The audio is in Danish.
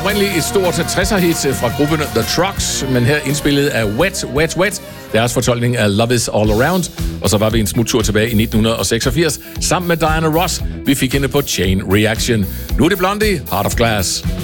oprindeligt et stort 60'er-hit fra gruppen The Trucks, men her indspillet af Wet, Wet, Wet, deres fortolkning af Love Is All Around. Og så var vi en smuttur tilbage i 1986 sammen med Diana Ross. Vi fik hende på Chain Reaction. Nu er det Blondie, Heart of Glass.